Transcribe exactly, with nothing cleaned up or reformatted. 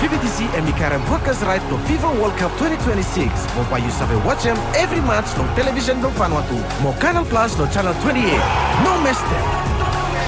B B T C and Mikara broadcast right to FIFA World Cup twenty twenty-six. Mopa you sabe watch them every match no television no Vanuatu. Mo Canal Plus no channel twenty-eight. No mistake.